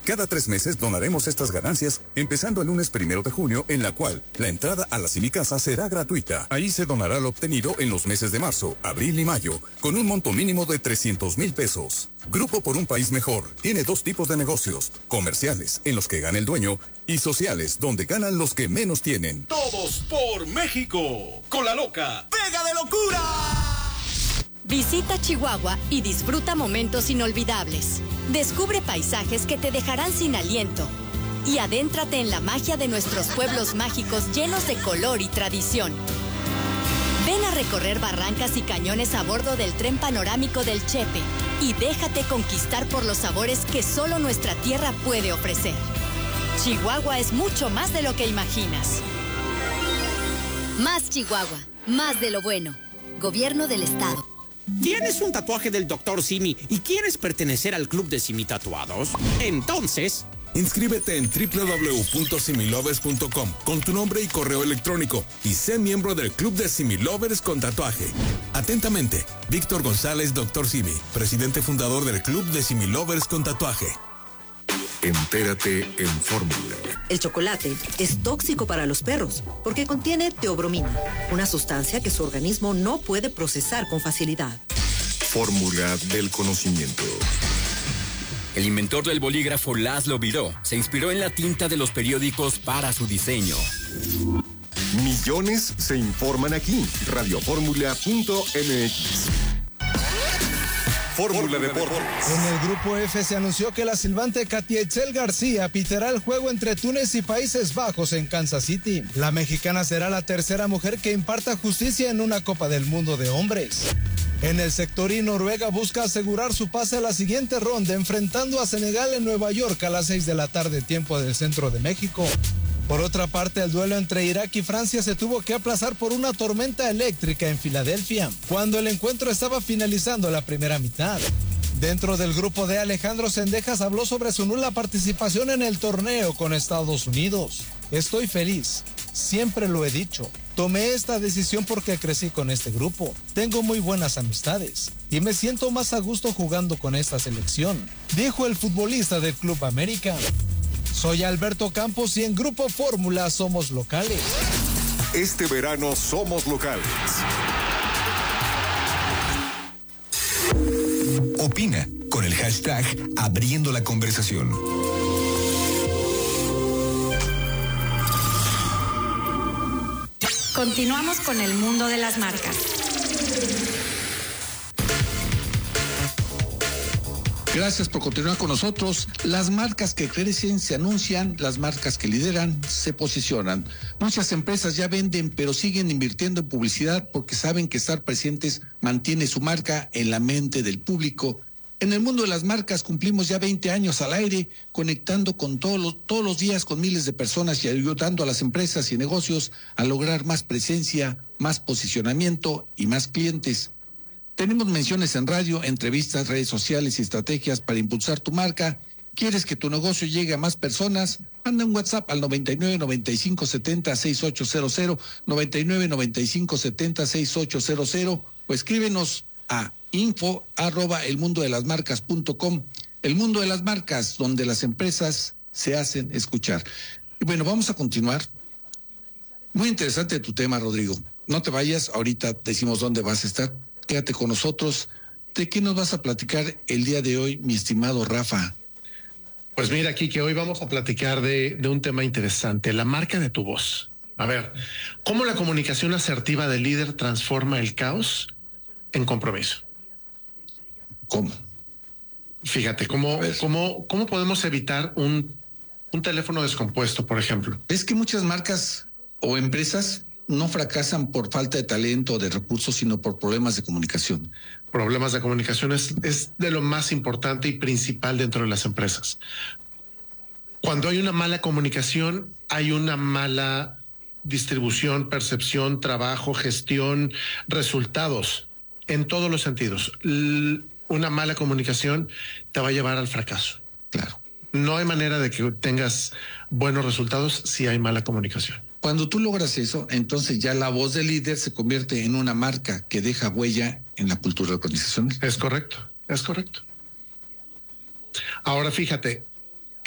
Cada 3 meses donaremos estas ganancias, empezando el lunes 1 de junio, en la cual la entrada a la Simicasa será gratuita. Ahí se donará lo obtenido en los meses de marzo, abril y mayo, con un monto mínimo de 300,000 pesos. Grupo por un País Mejor tiene 2 tipos de negocios: comerciales, en los que gana el dueño, y sociales, donde ganan los que menos tienen. Todos por México, con la loca Pega de Locura. Visita Chihuahua y disfruta momentos inolvidables. Descubre paisajes que te dejarán sin aliento. Y adéntrate en la magia de nuestros pueblos mágicos llenos de color y tradición. Ven a recorrer barrancas y cañones a bordo del tren panorámico del Chepe y déjate conquistar por los sabores que solo nuestra tierra puede ofrecer. Chihuahua es mucho más de lo que imaginas. Más Chihuahua, más de lo bueno. Gobierno del Estado. ¿Tienes un tatuaje del Dr. Simi y quieres pertenecer al club de Simi Tatuados? Entonces, inscríbete en www.similovers.com con tu nombre y correo electrónico y sé miembro del club de Similovers con tatuaje. Atentamente, Víctor González, Dr. Simi, presidente fundador del club de Similovers con tatuaje. Entérate en Fórmula. El chocolate es tóxico para los perros porque contiene teobromina, una sustancia que su organismo no puede procesar con facilidad. Fórmula del conocimiento. El inventor del bolígrafo Laszlo Biró se inspiró en la tinta de los periódicos para su diseño. Millones se informan aquí. Radioformula.mx. Fórmula Deportes. En el grupo F se anunció que la silbante Katia Itzel García pitará el juego entre Túnez y Países Bajos en Kansas City. La mexicana será la tercera mujer que imparta justicia en una Copa del Mundo de hombres. En el sector I, Noruega busca asegurar su pase a la siguiente ronda, enfrentando a Senegal en Nueva York a las 6 de la tarde, tiempo del centro de México. Por otra parte, el duelo entre Irak y Francia se tuvo que aplazar por una tormenta eléctrica en Filadelfia, cuando el encuentro estaba finalizando la primera mitad. Dentro del grupo D, Alejandro Zendejas habló sobre su nula participación en el torneo con Estados Unidos. Estoy feliz, siempre lo he dicho. Tomé esta decisión porque crecí con este grupo. Tengo muy buenas amistades y me siento más a gusto jugando con esta selección, dijo el futbolista del Club América. Soy Alberto Campos y en Grupo Fórmula somos locales. Este verano somos locales. Opina con el hashtag Abriendo la Conversación. Continuamos con el mundo de las marcas. Gracias por continuar con nosotros. Las marcas que crecen se anuncian, las marcas que lideran se posicionan. Muchas empresas ya venden, pero siguen invirtiendo en publicidad porque saben que estar presentes mantiene su marca en la mente del público. En el mundo de las marcas cumplimos ya 20 años al aire, conectando con todos los días con miles de personas y ayudando a las empresas y negocios a lograr más presencia, más posicionamiento y más clientes. Tenemos menciones en radio, entrevistas, redes sociales y estrategias para impulsar tu marca. ¿Quieres que tu negocio llegue a más personas? Manda un WhatsApp al 99 95 70 6800, 99 95 70 6800 o escríbenos a info@elmundodelasmarcas.com. El mundo de las marcas, donde las empresas se hacen escuchar. Y bueno, vamos a continuar. Muy interesante tu tema, Rodrigo. No te vayas, ahorita decimos dónde vas a estar. Quédate con nosotros. ¿De qué nos vas a platicar el día de hoy, mi estimado Rafa? Pues mira, Kike, hoy vamos a platicar de un tema interesante, la marca de tu voz. A ver, ¿cómo la comunicación asertiva del líder transforma el caos en compromiso? ¿Cómo? Fíjate, ¿cómo podemos evitar un teléfono descompuesto, por ejemplo? Es que muchas marcas o empresas no fracasan por falta de talento o de recursos, sino por problemas de comunicación. Problemas de comunicación es de lo más importante y principal dentro de las empresas. Cuando hay una mala comunicación, hay una mala distribución, percepción, trabajo, gestión, resultados, en todos los sentidos. Una mala comunicación te va a llevar al fracaso. Claro. No hay manera de que tengas buenos resultados si hay mala comunicación. Cuando tú logras eso, entonces ya la voz del líder se convierte en una marca que deja huella en la cultura organizacional. Es correcto, es correcto. Ahora fíjate,